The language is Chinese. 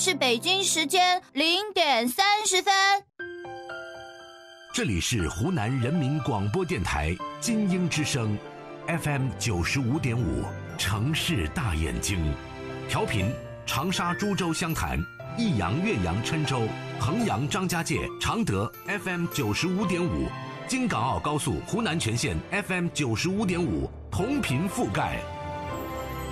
是北京时间0点30分。 这里是湖南人民广播电台金鹰之声 FM 95.5城市大眼睛，调频长沙、株洲、湘潭、益阳、岳阳、郴州、衡阳、张家界、常德 FM 95.5，京港澳高速湖南全线 FM 95.5，同频覆盖。